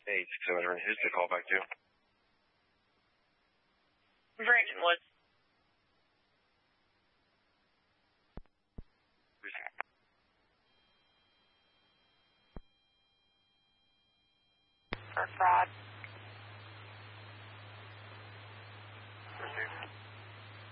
Hey, 671, who's the call back to? Brandon Woods. For fraud.